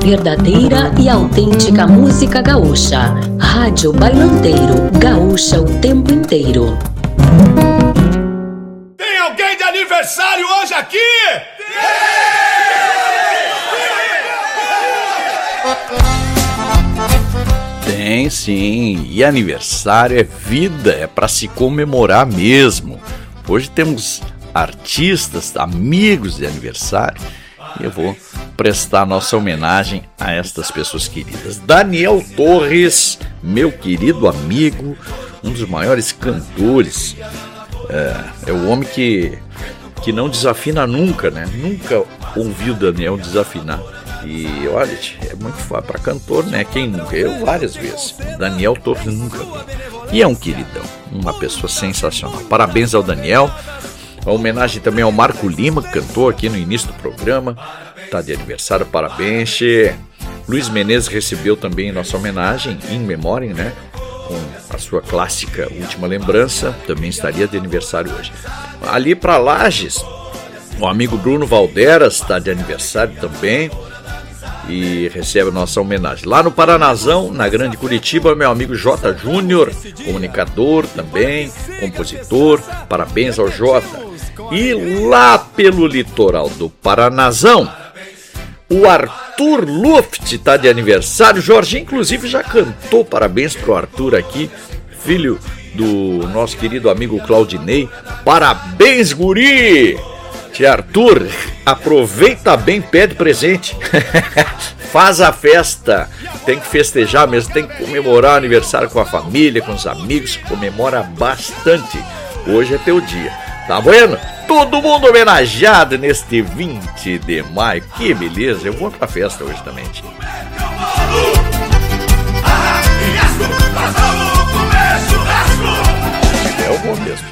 verdadeira e autêntica música gaúcha. Rádio Bailanteiro, gaúcha o tempo inteiro. Tem alguém de aniversário hoje aqui? Tem sim, e aniversário é vida, é para se comemorar mesmo. Hoje temos artistas, amigos de aniversário, e eu vou prestar nossa homenagem a estas pessoas queridas. Daniel Torres, meu querido amigo, um dos maiores cantores, é o homem que não desafina nunca, né? Nunca ouvi o Daniel desafinar. E olha, é muito fácil para cantor, né? Quem nunca? Eu várias vezes. Daniel Torres nunca vi. E é um queridão, uma pessoa sensacional. Parabéns ao Daniel. Uma homenagem também ao Marco Lima, que cantou aqui no início do programa. Tá de aniversário, parabéns. Luiz Menezes recebeu também nossa homenagem, in memoriam, né? Com a sua clássica Última Lembrança, também estaria de aniversário hoje. Ali para Lages, o amigo Bruno Valderas está de aniversário também e recebe a nossa homenagem. Lá no Paranazão, na Grande Curitiba, meu amigo J. Júnior, comunicador também, compositor, parabéns ao J. E lá pelo litoral do Paranazão, o Arthur Luft está de aniversário. Jorginho, inclusive, já cantou parabéns pro Arthur aqui, filho do nosso querido amigo Claudinei. Parabéns, guri! Tia Arthur, aproveita bem, pede presente. Faz a festa. Tem que festejar mesmo, tem que comemorar o aniversário com a família, com os amigos. Comemora bastante. Hoje é teu dia. Tá bueno? Todo mundo homenageado neste 20 de maio. Que beleza, eu vou pra festa hoje também, tia. Eu vou mesmo.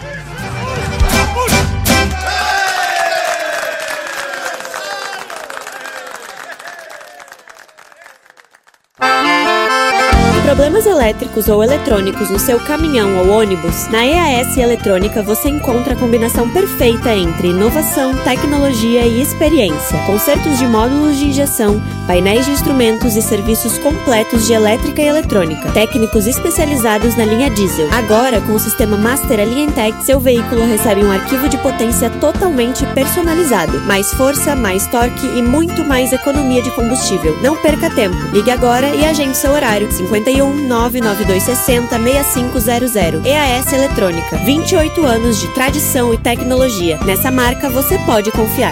Problemas elétricos ou eletrônicos no seu caminhão ou ônibus? Na EAS Eletrônica você encontra a combinação perfeita entre inovação, tecnologia e experiência. Consertos de módulos de injeção, painéis de instrumentos e serviços completos de elétrica e eletrônica. Técnicos especializados na linha diesel. Agora, com o sistema Master Alientech, seu veículo recebe um arquivo de potência totalmente personalizado. Mais força, mais torque e muito mais economia de combustível. Não perca tempo. Ligue agora e agende seu horário. 51 99260 6500. EAS Eletrônica. 28 anos de tradição e tecnologia. Nessa marca você pode confiar.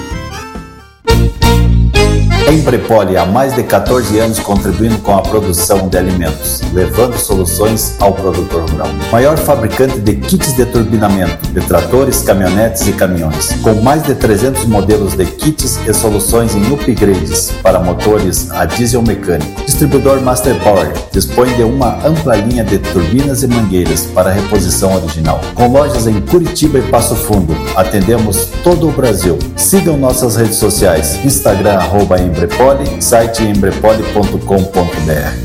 Embrepoli há mais de 14 anos contribuindo com a produção de alimentos, levando soluções ao produtor rural. Maior fabricante de kits de turbinamento, de tratores, caminhonetes e caminhões, com mais de 300 modelos de kits e soluções em upgrades para motores a diesel mecânico. Distribuidor Master Power dispõe de uma ampla linha de turbinas e mangueiras para reposição original. Com lojas em Curitiba e Passo Fundo, atendemos todo o Brasil. Sigam nossas redes sociais, Instagram @Embrepoli, site embrepoli.com.br.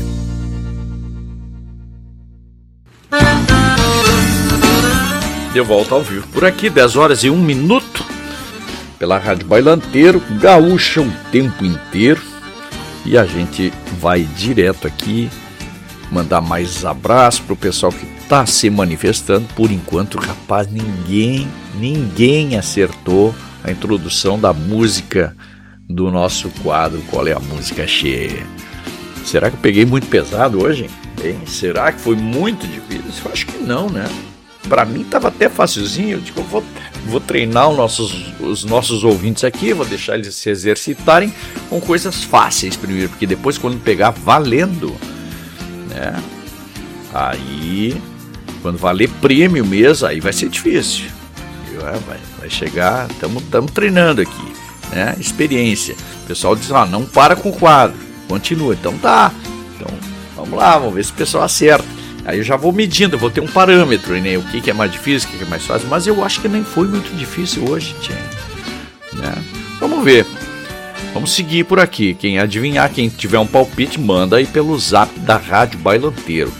De volta ao vivo por aqui, 10 horas e 1 minuto, pela Rádio Bailanteiro, gaúcha o tempo inteiro. E a gente vai direto aqui, mandar mais abraço pro pessoal que tá se manifestando. Por enquanto, rapaz, ninguém acertou a introdução da música do nosso quadro Qual é a Música Cheia. Será que eu peguei muito pesado hoje? Hein? Será que foi muito difícil? Eu acho que não, né? Pra mim tava até facilzinho. Eu digo, eu vou treinar os nossos ouvintes aqui, vou deixar eles se exercitarem com coisas fáceis primeiro, porque depois quando pegar valendo, né? Aí, quando valer prêmio mesmo, aí vai ser difícil. Vai chegar, estamos treinando aqui, né? Experiência. O pessoal diz, não para com o quadro, continua. Então tá. Então vamos lá, vamos ver se o pessoal acerta. Aí eu já vou medindo, eu vou ter um parâmetro, né? O que é mais difícil, o que é mais fácil. Mas eu acho que nem foi muito difícil hoje, né? Vamos ver. Vamos seguir por aqui. Quem adivinhar, quem tiver um palpite, manda aí pelo zap da Rádio Bailanteiro,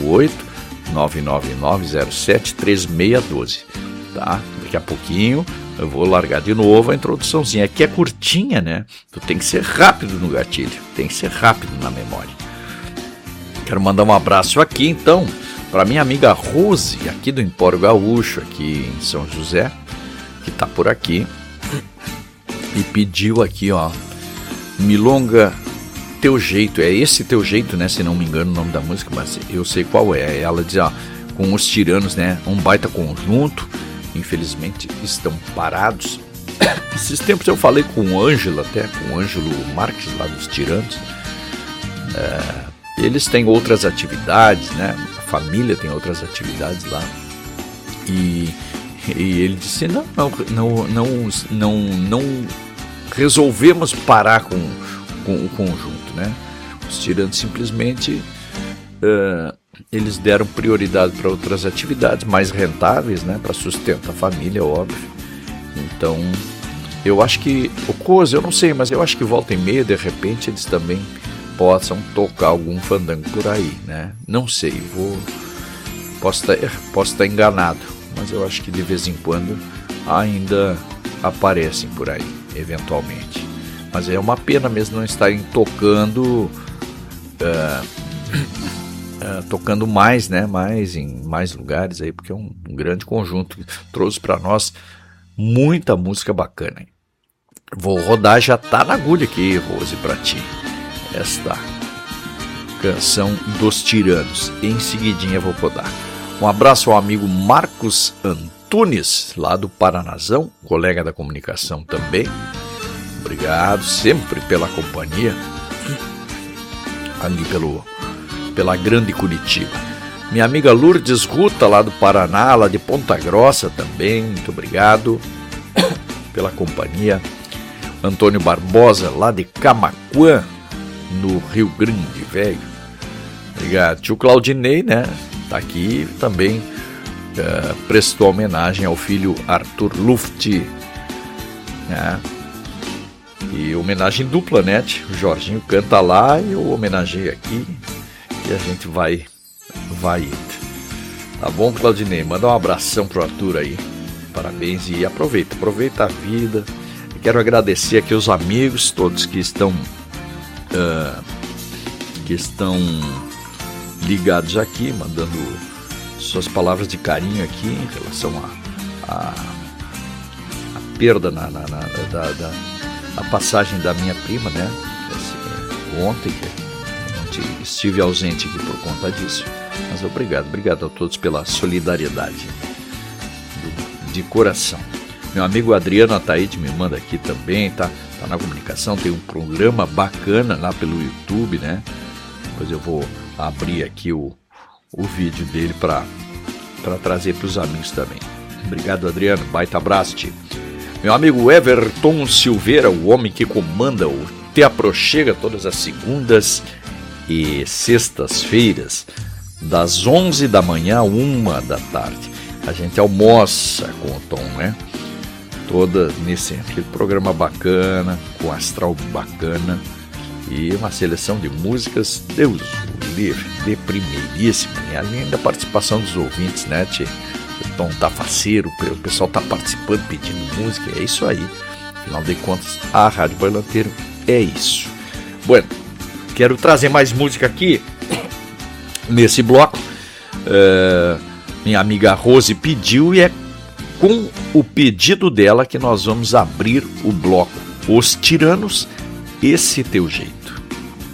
48-99907-3612. Tá? Daqui a pouquinho eu vou largar de novo a introduçãozinha. Aqui é curtinha, né? Tu tem que ser rápido no gatilho, tem que ser rápido na memória. Quero mandar um abraço aqui, então, para minha amiga Rose, aqui do Empório Gaúcho, aqui em São José, que tá por aqui, e pediu aqui, ó, Milonga Teu Jeito. É esse Teu Jeito, né? Se não me engano o nome da música, mas eu sei qual é. Ela diz, ó, com os Tiranos, né? Um baita conjunto. Infelizmente estão parados. Esses tempos eu falei com o Ângelo, até com o Ângelo Marques lá dos Tiranos. Eles têm outras atividades, né? A família tem outras atividades lá. E ele disse, não resolvemos parar com o conjunto, né? Os Tiranos simplesmente eles deram prioridade para outras atividades mais rentáveis, né? Para sustentar a família, óbvio. Então, eu acho que o Coisa, eu não sei, mas eu acho que volta e meia, de repente, eles também possam tocar algum fandango por aí, né? Não sei, posso estar enganado, mas eu acho que de vez em quando ainda aparecem por aí, eventualmente. Mas é uma pena mesmo não estarem tocando mais, né? Em mais lugares aí, porque é um grande conjunto que trouxe para nós muita música bacana. Vou rodar, já tá na agulha aqui, Rose, para ti. Esta canção dos Tiranos. Em seguidinha vou rodar. Um abraço ao amigo Marcos Antunes, lá do Paranazão, colega da comunicação também. Obrigado sempre pela companhia ali pela Grande Curitiba. Minha amiga Lourdes Ruta, lá do Paraná, lá de Ponta Grossa também, muito obrigado pela companhia. Antônio Barbosa, lá de Camaquã, no Rio Grande Velho. Obrigado. Tio Claudinei, né? Tá aqui também, prestou homenagem ao filho Arthur Luft, né? E homenagem dupla, né? O Jorginho canta lá e eu homenageei aqui. E a gente vai indo. Tá bom, Claudinei? Manda um abração pro Arthur aí. Parabéns e aproveita a vida. Eu quero agradecer aqui os amigos todos que estão ligados aqui, mandando suas palavras de carinho aqui em relação à perda a passagem da minha prima, né? Ontem, que estive ausente aqui por conta disso. Mas obrigado a todos pela solidariedade de coração. Meu amigo Adriano Ataíde me manda aqui também, tá na comunicação, tem um programa bacana lá pelo YouTube, né? Depois eu vou abrir aqui o vídeo dele para trazer para os amigos também. Obrigado, Adriano, baita abraço, tio. Meu amigo Everton Silveira, o homem que comanda o Te Aproxega todas as segundas e sextas-feiras, das 11 da manhã a 1 da tarde. A gente almoça com o Tom, né? Toda aquele programa bacana, com astral bacana e uma seleção de músicas, Deus o livre, de primeiríssima. E além da participação dos ouvintes, né, tchê? O Tom tá faceiro, o pessoal tá participando, pedindo música, é isso aí. Afinal de contas, a Rádio Bailanteiro é isso. Bueno, quero trazer mais música aqui nesse bloco. Minha amiga Rose pediu e é com o pedido dela que nós vamos abrir o bloco Os Tiranos, Esse Teu Jeito.